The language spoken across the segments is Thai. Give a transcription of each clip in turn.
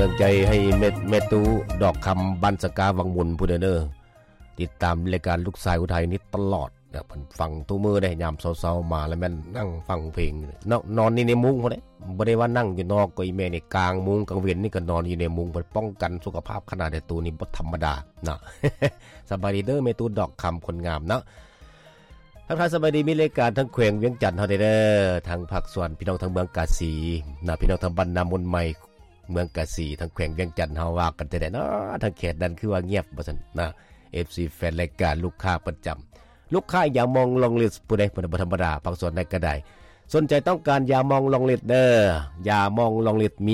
ตั้งใจให้เมตูดอกคำบันสกาวังมุนพูดเนอติดตามรายการลูกชายอุทัยนี้ตลอดเนี่ยผมฟังตู้มือได้ยามเช้าๆมาแล้วแม่นนั่งฟังเพลงนอนนี่ในมุ้งพอได้บ่ได้ว่านั่งอยู่นอกก็อีแม่นี่กลางมุ้งกลางเวียนนี่ก็นอนอยู่ในมุ้งเพื่อป้องกันสุขภาพขนาดแต่ตัวนี้บ่ธรรมดานะ สบายดีเด้อเมตูดอกคำคนงามเนาะทักทายสบายดีมีรายการทั้งแขวงเวียงจันทน์เฮาได้เด้อทางภาคส่วนพี่น้องทางเมืองกาสีนะพี่น้องทางบ้านนามนใหม่เมืองกาสีทางแขวงเวียงจันทน์เฮาว่ากันแต่เนาะทางเขตนั้นคือว่าเงียบบ่ซั่นนะ FC แฟนรายการลูกค้าประจำลูกค้าอย่ามองลองลิสต์ผู้ใดบ่ธรรมดาภาคส่วนใดก็ได้สนใจต้องการอย่ามองลองลิสต์เด้ออย่ามองลองลิสต์มี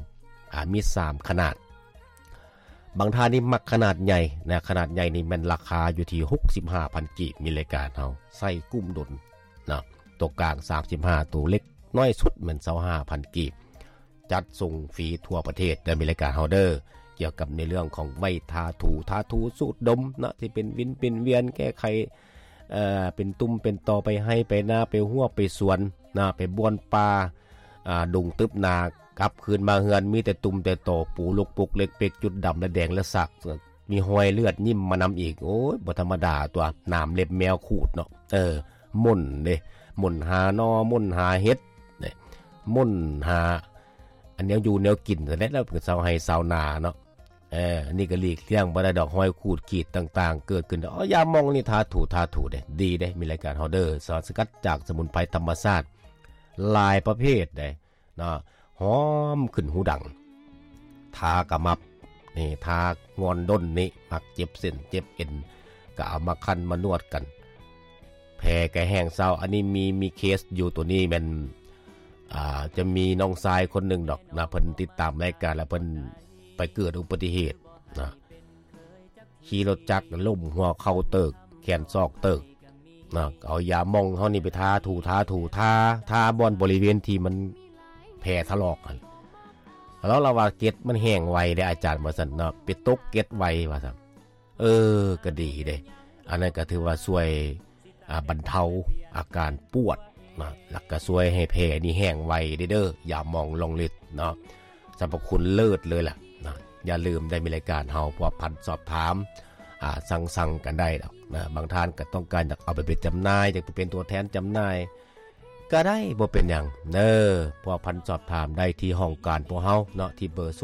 3ขนาดบางท่านี่มักขนาดใหญ่นะขนาดใหญ่นี่มันราคาอยู่ที่ 65,000 กีบมีรายการเฮาใส่กุ้มดนนะตัวกลาง35ตัวเล็กน้อยสุดมัน 25,000 กีบจัดส่งฟรีทั่วประเทศได้มีรายการเฮาเด้อเกี่ยวกับในเรื่องของไม้ทาถูสูตรดมนะที่เป็นวินเป็นเวียนแก้ไขเป็นตุ้มเป็นตอไปให้ไปหน้าไปหัวไปสวนนะไปบ้วนปลาดุงตึบนากลับคืนมาเฮือนมีแต่ตุ่มแต่โตปูลูกปุกเล็กเป็กจุดดำและแดงและสักมีหอยเลือดยิ้มมานำอีกโอ้ยบ่ธรรมดาตัวน้ำเล็บแมวขูดเนาะม่นเด้ม่นหานอม่นหาเฮ็ดเด้ม่นหาอันนี้อยู่แนวกินแต่แล้วเป็นชาวไร่ชาวนาเนาะนี่ก็หลีกเลี่ยงบ่ได้ดอกหอยขูดขีดต่างๆเกิดขึ้นอย่ามองนี่ทาถูเด้ดีเด้มีรายการเฮาเด้อสารสกัดจากสมุนไพรธรรมชาติหลายประเภทเด้เนาะหอมขึ้นหูดังทากะมับนี่ทางอนด้นนี่มักเจ็บเส้นเจ็บเอ็นก็เอามาคั้นมานวดกันแผลแก้แห้งเศร้าอันนี้มีเคสอยู่ตัวนี้มันจะมีน้องชายคนหนึ่งดอกนะเพิ่นติดตามรายการแล้วเพิ่นไปเกิดอุบัติเหตุนะขี่รถจักรล้มหัวเข่าเติกแขนซอกเติกนะเอายามองเฮานี่ไปทาบอนบริเวณที่มันแผลถลอกกันแล้วเราว่าเกล็ดมันแห้งไวได้อาจารย์ว่าซั่นเนาะไปตกเกล็ดไวว่าซั่นก็ดีเด้อันนั้นก็ถือว่าช่วยบรรเทาอาการปวดนะแล้วก็ช่วยให้แผลนี่แห้งไวเด้ออย่ามองลงฤทธิ์เนาะสรรพคุณเลิศเลยล่ะนะอย่าลืมได้มีรายการเฮาพอพันสอบถามสั่งกันได้ดอกนะบางท่านก็ต้องการอยากเอาไปเป็นจำหน่ายอยากไปเป็นตัวแทนจำหน่ายก็ได้บ่เป็นหยังพอพันสอบถามได้ที่ห้องการพวกเฮาเนาะที่เบอร์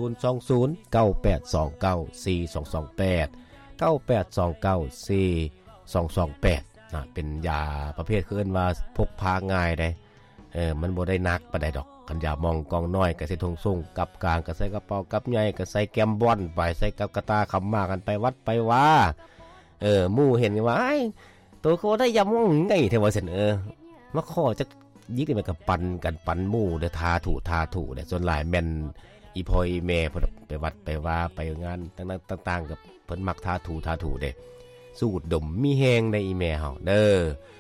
02098294228 98294228นะเป็นยาประเภทคือเอิ้นว่าพกพาง่ายได้มันบ่ได้หนักปานใดดอกคันยามองกองน้อยก็ใส่ถุงส่งกับกลางก็ใส่กระเป๋ากับใหญ่ก็ใส่แกมบอนไปใส่กับกระตาคำมากันไปวัดไปว่าหมู่เห็นว่าไอ้ตัวเขาได้ยามองไงเทว่าซั่นมาขอจักยิกนี่มันก็ปั่นหมู่เด้อทาถูเด้ส่วนหลายแม่นอีพ่ออีแม่เพิ่นไปวัดไปว่าไปงานต่างๆกับเพิ่นมักทาถูเด้สูดดมมีแฮงในอีแม่เฮา